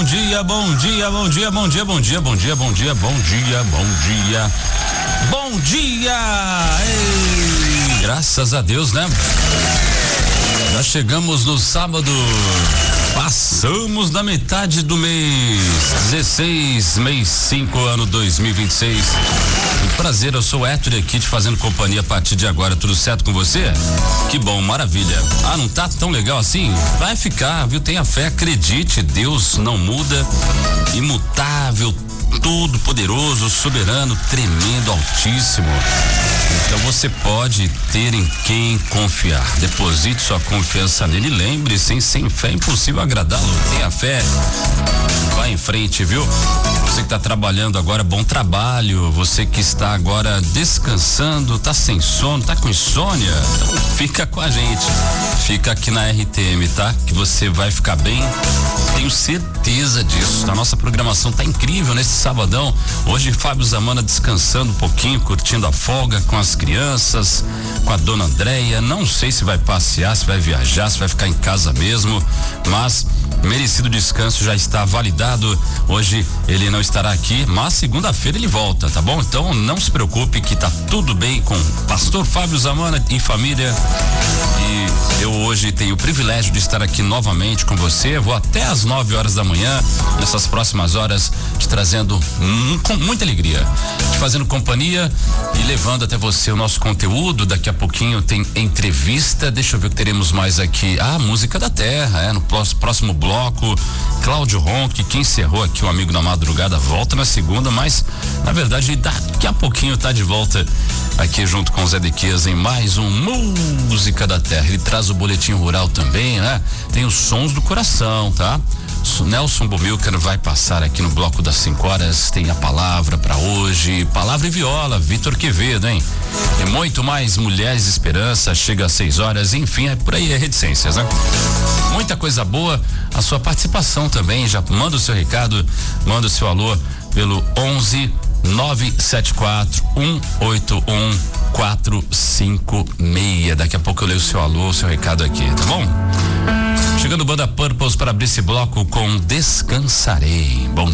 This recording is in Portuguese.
dia, bom dia, bom dia, bom dia, bom dia, bom dia, bom dia, bom dia, bom dia. Bom dia! Ei, graças a Deus, né? Já chegamos no sábado. Passamos da metade do mês 16, mês 5, ano 2026. Um prazer, eu sou o Héctor aqui te fazendo companhia a partir de agora. Tudo certo com você? Que bom, maravilha. Ah, não tá tão legal assim? Vai ficar, viu? Tenha fé, acredite, Deus não muda, imutável, todo poderoso, soberano, tremendo, altíssimo. Então você pode ter em quem confiar. Deposite sua confiança nele. Lembre-se, sem fé é impossível agradá-lo. Tenha fé. Vai em frente, viu? Você que está trabalhando agora, bom trabalho. Você que está agora descansando, tá sem sono, tá com insônia, então fica com a gente. Fica aqui na RTM, tá? Que você vai ficar bem. Tenho certeza disso. A nossa programação tá incrível nesse sabadão. Hoje Fábio Zamana descansando um pouquinho, curtindo a folga com as crianças, com a dona Andréia. Não sei se vai passear, se vai viajar, se vai ficar em casa mesmo, mas merecido descanso já está validado. Hoje ele não estará aqui, mas segunda-feira ele volta, tá bom? Então não se preocupe que tá tudo bem com o pastor Fábio Zamana e família. E eu hoje tenho o privilégio de estar aqui novamente com você. Vou até às 9 horas da manhã, nessas próximas horas, te trazendo com muita alegria, te fazendo companhia e levando até você o nosso conteúdo. Daqui a pouquinho tem entrevista. Deixa eu ver o que teremos mais aqui. Ah, música da terra, no próximo bloco, Cláudio Ronque, que encerrou aqui o Amigo da Madrugada, volta na segunda, mas na verdade daqui a pouquinho tá de volta aqui junto com o Zé Dequeza em mais um Música da Terra. Ele traz o boletim rural também, né? Tem os sons do coração, tá? Nelson Bomilcar vai passar aqui no bloco das 5 horas. Tem a palavra para hoje, palavra e viola, Vitor Quevedo, hein? E muito mais, Mulheres Esperança, chega às 6 horas, enfim, é por aí, é reticências, né? Muita coisa boa, a sua participação também, já manda o seu recado, manda o seu alô pelo 11 974 181 456. Daqui a pouco eu leio o seu alô, o seu recado aqui, tá bom? Chegando Banda Purples para abrir esse bloco com Descansarei. Bom